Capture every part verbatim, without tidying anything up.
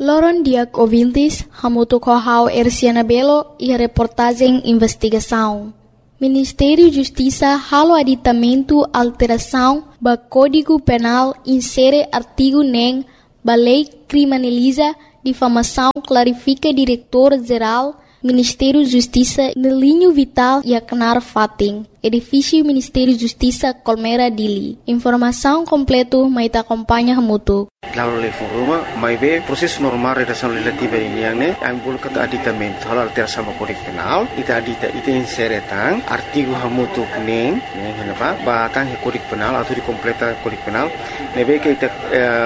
Loron Diak ouvintes, hamuto kohau Erciana Belo e a reportagem investigação. Ministério da Justiça halo aditamento alteração ba Código Penal insere artigo nem ba lei criminaliza difamação clarifica diretor-geral Ministério da Justiça no linho vital e acnar fating. Edifício Ministério da Justiça Colmera Dili. Informação completo mai ta acompanha hamuto. Lalu level rumah, mai be proses normal redação legislativa ini yang ne, ambul kata aditamento halal terasa Código Penal, ita adita ita inseretang artigo hamutu neng, neng kenapa? Batang Código Penal atau dikompleta Código Penal, nebe ke ita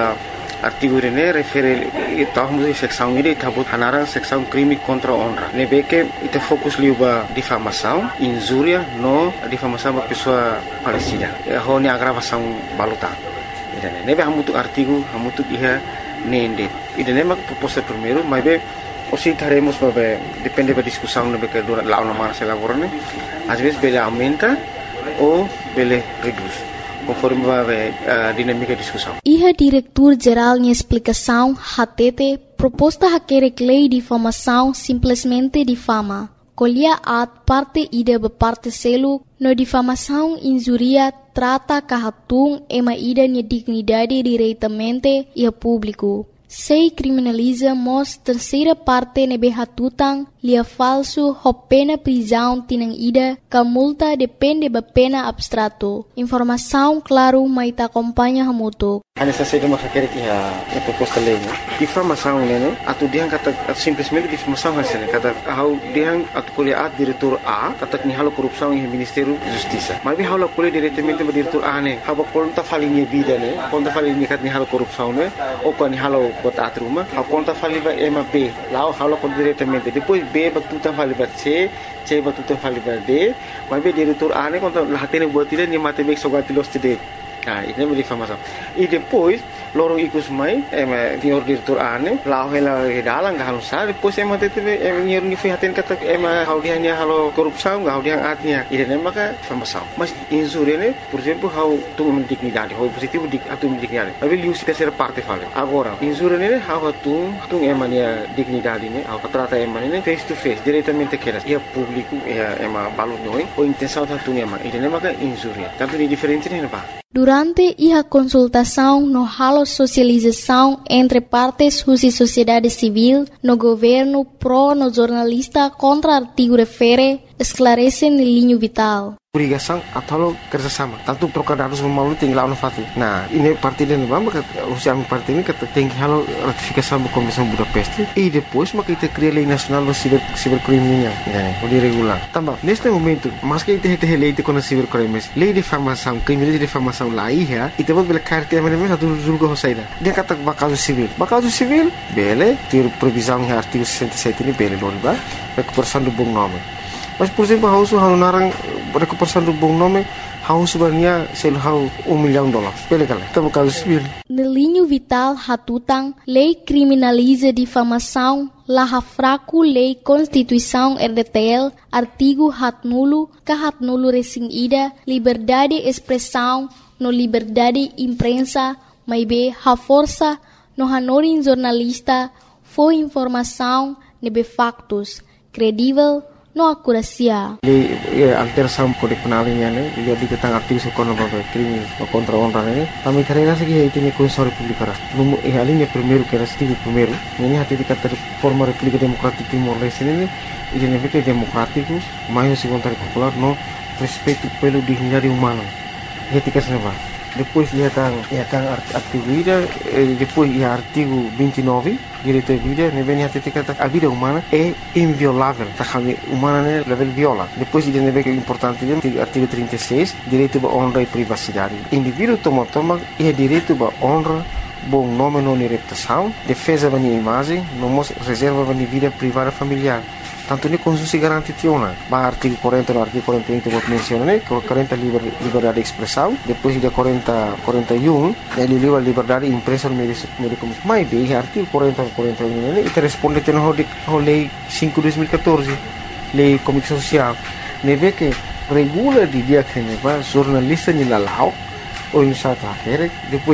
artigo ini refere tahun musim seksão ini tabut hanarang seksão crime contra honra. Nebe ke ita fokus liuba difamação, injúria, no difamação ba pessoa falecida. Ho ni agravação baluta. Idane nebe hamutu artigo hamutu iha nende. Idane mak proposta primeiro, mas be osi taremos babe depende da discussão nebe ke dura lá na se lavorane. Às vezes bele aumenta ou bele reduz. Conforme vai a dinâmica de discussão. Iha diretor-geral de explicação, H T T, proposta a querer lei de difamação simplesmente difama. Colhia at parte ida be parte selo, no difamação injuria trata kahatung ema ida ni dignidade diretamente e a público. Sei criminaliza mos terceira parte nebe hatutang lia falso ho pena prisão tinang ida ka multa depende ba pena abstrato. Informação claro mai ta acompanha hamuto. Hanya saja de masa kira kia a proposta lei ne. Difamação ne, atu diang kata simplesmente difamação hasil kata hau diang atu kuliah at diretor A kata ni halo korupsão e Ministério da Justiça. Mas bi halo kuliah diretamente ba diretor A ne, haba konta falinha vida ne, konta falinha kat ni halo korupsão ne, ou kan ni halo bota atruma, hau konta faliva ema B, lá halo kon diretamente. Depois B ba tuta faliva C, C ba tuta faliva D, mas bi diretor A ne konta lahatene buat dia ni matemek sogati los tide. Ah, ini é difamação. E depois, lorong ikus mai, eh, senhor diretor ane, lau hela dalang gak halus sah. Depois emang tete, emang nyer ni fihatin kata, emang hau dia ni halo korupsau, gak hau dia atnya. Ini nama ka difamação. Mas insure ne, por exemplo, hau tu dignidade, hau positivo dik atu dignidade. Tapi liu si terceira parte fale. Agora, insure ne, hau tu tu emang dia dignidade ne, hau trata emang ne face to face, diretamente keras. Ia público, ia emang balut noi, ou intenção tu emang. Ini nama ka insure. Tanto ni diferente ne apa? Durante a consultação no halo socialização entre partes e sociedade civil, no governo pro no jornalista contra artigo refere, esclarece no linho vital. Obrigação atau kerjasama. Tanto trocar dados melalui tinggal fati. Nah, ini parti dan bamba usia parti ini kata tinggi halo ratifikasi sama Komisi Budapest. E depois maka kita cria lei nacional do ciber cibercriminal, né? O de regular. Também neste momento, mas que kita kita lei de com cibercrimes, lei de difamação, crime de difamação lá ia, e temos bela carta é mesmo satu julga hosaida. Dia kata bakal civil. Bakal civil, bele, ter previsão em artigo sessenta e sete ini bele loriba, recuperação do bom nome. Mas, por exemplo, hau su hau narang recuperação do bom nome, hau sebenarnya sel hau um milhão de dólares. Bele kala, tamo caso civil. No linho vital hatutang, lei criminaliza difamação, la fraco lei Constituição R D T L, artigo hat nulo, ka hat nulo resing ida, liberdade expressão, no liberdade imprensa, mai be ha força, no hanorin jornalista, foi informação, nebe factos, credível, no akurasia. Di ya, alteração Código Penal ini ne, dia diketang artigo sekono babe crime contra honra ne. Kami karena segi itu ni Constituição Republicana. Numo e alinha primeiro que era artigo primeiro. Ini hati dikata forma República Democrática Timor-Leste ini, ini negara democrático, mais segundo popular no respeito pelo dignidade humana. Etika senapa. Depois ia tang ia tang artigo ida, depois ia artigo vinte e nove, direito à vida, ne vem hati dikata a vida humana é inviolável. Tá kami humana ne level viola. Depois ida ne vem importante dia artigo trinta e seis, direito à honra e privacidade. Indivíduo toma toma é direito à honra, bom nome não reputação, defesa da imagem, não reserva da vida privada familiar. Tanto ni Constituição garante tiona. Ba artigo quarenta no artigo quarenta e um vou mencionar, né? quarenta liber, liberdade de expressão, depois de quarenta, quarenta e um, ele livre liberdade de imprensa no meio de comunicação. Mas bem, artigo quarenta, quarenta e um, né? E responde a no lei cinco de dois mil e quatorze, lei de comunicação social. Ne vê que regula de dia que ne va jornalista ni lalau ou em South Africa, depois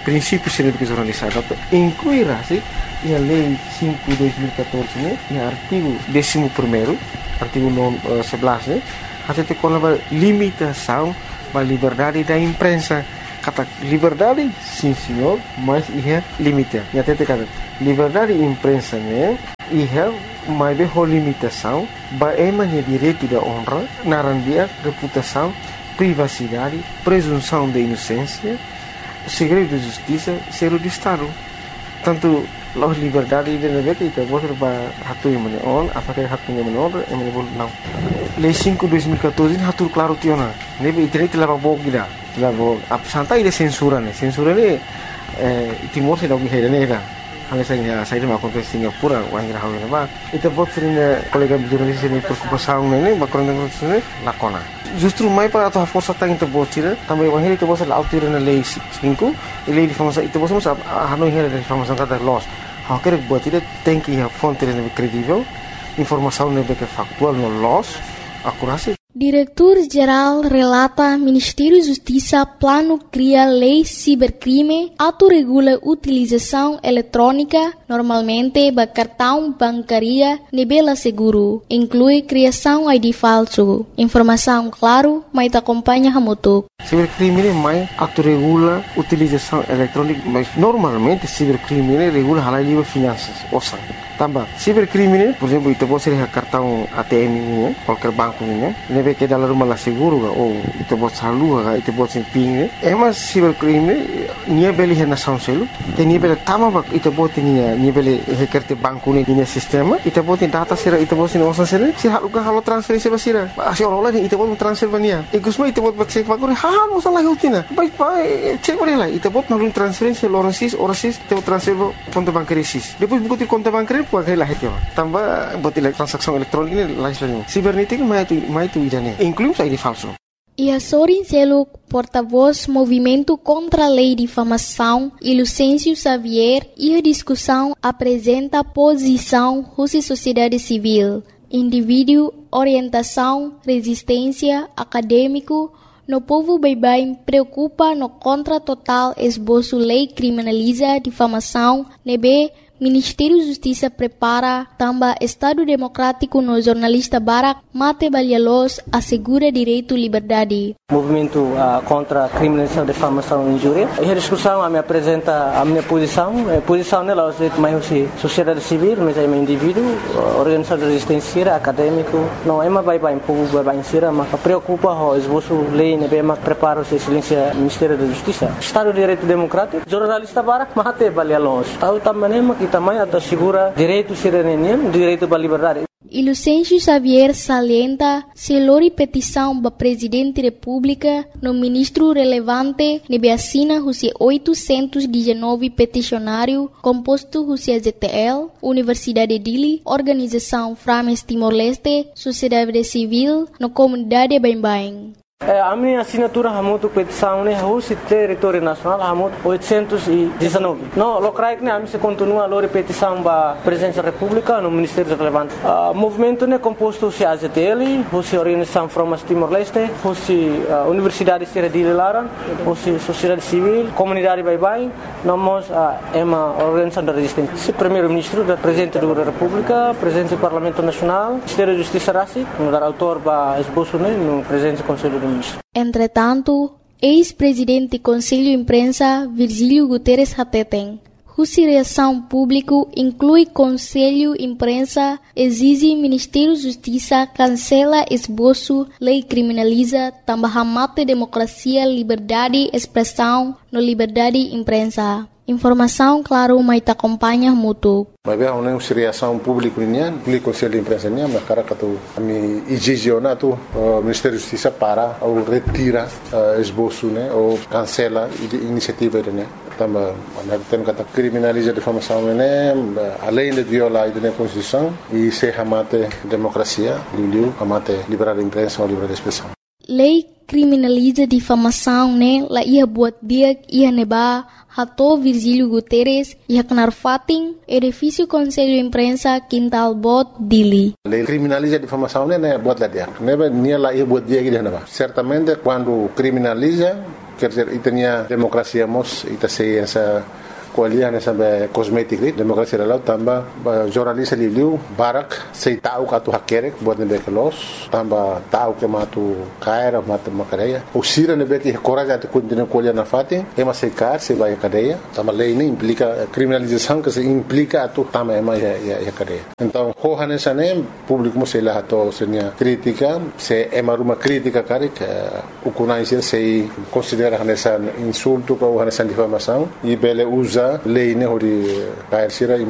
princípios científicos jornalizados, incluirá-se a Lei cinco de dois mil e catorze, né, e artigo décimo primeiro, artigo sebelas, né, até com a limitação da liberdade da imprensa. Kata liberdade, sim senhor, mas é limite. E até kata liberdade da imprensa, né, é mais bem limitação, é mais direito da honra, narandia, reputação, privacidade, presunção de inocência, segredo de justiça, segredo de Estado. Tanto a liberdade de negara kita boleh berhatu yang mana on, apakah hatunya menor, yang mana boleh não. Lei cinco de dois mil e catorze hatu claro tiona. Nebe internet telah bawa kita, telah bawa. Apa santai dia censura ni, censura ni Timor se dah berhenti ni dah. Hanya saya saya dah makan ke Singapura, orang yang hawi nama. Itu buat sering kolega jurnalis ini berkumpul ni, berkorang dengan sini lakona. Justru mai para atau força tang itu buat sih, tambah orang itu buat laut tiran lei cinco, lei difamasi itu buat semua hanoi hera difamasi kata loss. Hak kerja buat tidak tem que a fonte não credível, informação não é factual, não loss, akurasi. Diretor-Geral relata Ministério da Justiça plano cria lei cibercrime, autorregula utilização eletrônica, normalmente ba cartão bancária nebela seguro, inclui criação I D falso. Informação claro, mas te acompanha hamutuk. Cibercrime mais autorregula utilização eletrônica, mas normalmente cibercrime regula halal livre finanças, ouça. Tambah, cibercrime, por exemplo, itu pode ser cartão A T M ini, qualquer banco ini, nebe que dalam rumah lah seguro ga, ou itu pode saldo ga, itu pode ser ping ni. Emas cibercrime, nia beli hena sound selu, te nia beli tama bak, itu pode nia nia beli hekerte banco ni nia sistema, itu pode data sira, itu pode nia osan sira, si halu ga halu transferensi basira, asi orang lain itu pode transfer bania, ikusma itu pode cek bakuri, halu salah hutina, baik baik cek boleh lah, itu pode nalu transferensi orang sis, orang sis, itu transfer konto bankari sis, depois buku konto bankari puai lah hati orang. Tambah buat transaksi elektronik ini lain sibernetik mai tu mai tu idane. Incluye I D falso. E a Sorin Seluk, porta-voz Movimento contra a Lei de Difamação, e Lucêncio Xavier, e a discussão apresenta posição Rússia Sociedade Civil, indivíduo, orientação, resistência, acadêmico. No povo bem-bem preocupa no contra total esboço lei criminaliza difamação, nebe Ministério da Justiça prepara também Estado Democrático no jornalista Barak Mate Balialos assegura direito à liberdade. Movimento uh, contra a criminalização, difamação e injúria. E a discussão a me apresenta a minha posição. A posição dela é mais sociedade civil, mas é um indivíduo, organização de resistência, acadêmico. Não é mais bem povo bem bem mas preocupa o esboço lei, né, mas prepara o silêncio Ministério da Justiça. Estado de Direito Democrático, jornalista Barak Mate Balialos. Estado também também assegura direito cidadania, direito à liberdade. E Lucêncio Xavier salienta se lori petição para Presidente da República no ministro relevante nebe assina Rússia oitocentos e dezenove peticionário composto Rússia Z T L, Universidade de Dili, Organização Frames Timor-Leste, Sociedade Civil, no Comunidade Bem-Bem. A minha assinatura hamutu petição né Rússia território nacional hamutu oitocentos e dezenove. Não, locais né a minha se continua a lori petição para presidência da República no Ministério relevante. O movimento né composto se A Z T L, Rússia Organização Frames Timor-Leste, Rússia Universidade de Dili Laran, Rússia Sociedade Civil, Comunidade Bem-Bem, nós é uma organização da resistência. Primeiro-Ministro da Presidente da República, Presidente do Parlamento Nacional, Ministério da Justiça Rassi, no dar autor para esboço né no Presidente do Conselho do Entretanto, ex-presidente do Conselho de Imprensa Virgílio Guterres Hateten, Rússia Reação Público inclui Conselho de Imprensa, exige Ministério da Justiça cancela esboço, lei criminaliza, também mate democracia, liberdade, expressão, no liberdade de imprensa. Informação, claro, mas te acompanha muito. Mas bem, não é reação pública nian, público conselho de imprensa nian, mas cara que tu a mim exigena tu Ministério da Justiça para ou retira esboço, né, ou cancela iniciativa né. Também, nós temos que criminalizar a difamação, né, além de violar a Constituição e se amate democracia, liu amate liberdade de imprensa ou liberdade de expressão. Lei criminaliza difamação, né, lá ia buat dia ia neba Hato Virgílio Guterres e Haknar Fatin, edifício Conselho de Imprensa Quintal Bot Dili. Lei criminaliza a difamação, né, buat lá dia. Neba nia lá ia buat dia que neba. Certamente quando criminaliza quer dizer, e tinha democracia mos, e sei essa kualiah nessa kosmetik rit demokrasi lalau tamba jornalista liu barak sei tahu katu hakerek buat nebe kelos tamba tahu ke matu kaira matu makareia o sira nebe que coragem de continuar kualiah na fatin ema sei kar sei vai cadeia tamba lei nem implica criminalização que se implica atu tamba ema ya ya cadeia então hohan essa nem público mo sei lá to senia crítica se ema uma crítica kari que o conhecer sei considera essa insulto ou essa difamação e bele usa lei ne hori kair sira